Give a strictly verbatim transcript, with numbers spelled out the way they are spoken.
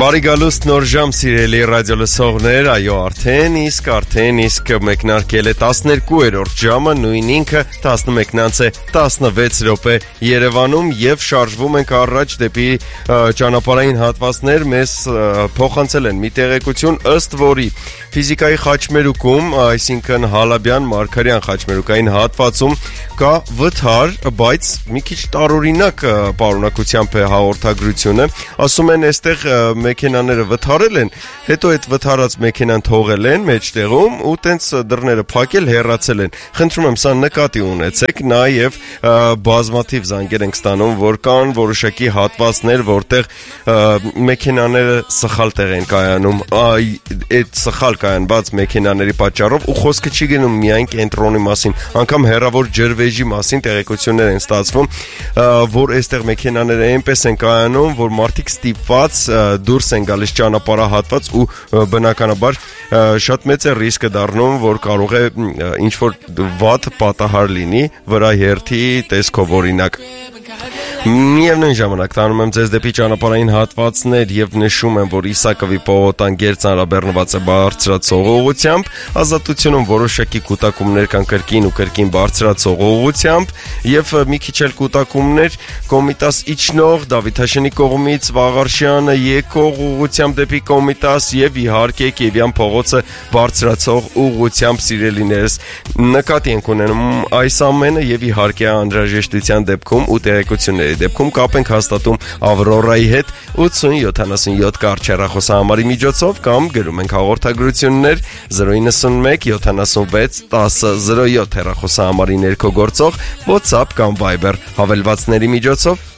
Բարի գալուստ նոր ժամ սիրելի ռադիո լսողներ, այո արդեն իսկ արդեն իսկ մեկնարկել է տասներկուերորդ ժամը, նույն ինքը տասնմեկնից է տասնվեց րոպե Երևանում եւ շարժվում ենք առաջ դեպի ճանապարհային հատվածներ, մեզ փոխանցել են մի տեղեկություն, ըստ որի ֆիզիկայի խաչմերուկում, այսինքն Հալաբյան Մարգարյան խաչմերուկային հատվածում կա վթար, բայց մի քիչ տարօրինակ պարունակությամբ է հաղորդագրությունը, ասում են այստեղ մեքենաները վթարել են, հետո այդ վթարած մեքենան թողել են մեջտեղում ու տենց դռները փակել, հեռացել են։ Խնդրում եմ, սա նկատի ունեցեք, նաև բազմաթիվ զանգեր ենք ստանում, որ կան որոշակի հատվածներ, որտեղ մեքենաները սխալ տեղ են կայանում, այդ սխալ կայանված մեքենաների պատճառով ու խոսքը չի գնում միայն կենտրոնի մասին, անգամ հեռավոր ջրվեժի մասին տեղեկություններ են ստացվում, որ այստեղ մեքենաները այնպես են կայանում, որ մարդիկ ստիպված դուրս են գալիս ճանապարհահատված ու բնականաբար շատ մեծ է ռիսկը դառնում, որ կարող է ինչ-որ վատ պատահար լինի վրա հերթի տեսքով օրինակ։ Միևնույն ժամանակ տանում եմ ձեզ դեպի ճանապարհային հատվածներ եւ նշում եմ, որ Իսակովի Պողոտան գերծանրաբեռնված է բարձրացող ուղղությամբ, Ազատությունում որոշակի կուտակումներ կան կրկին ու կրկին բարձրացող ուղղությամբ եւ մի քիչ էլ կուտակումներ Կոմիտաս իջնող Դավիթաշենի կողմից Վաղարշյանը եկող ուղղությամբ դեպի Կոմիտաս եւ իհարկե Կիևյան փողոցը բարձրացող ուղղությամբ սիրելիներս նկատի ենք ունենում այս ամենը եւ իհարկե անհրաժեշտության դեպքում ու տեղեկությունների դեպքում կապ ենք հաստատում Ավրորայի հետ ութ յոթ յոթանասունյոթ կարճ հեռախոսահամարի միջոցով կամ գրում ենք հաղորդագրություններ զրո իննսունմեկ յոթանասունվեց տասը զրո յոթ հեռախոսահամարի ներքո գործող WhatsApp կամ Viber հավելվածների միջոցով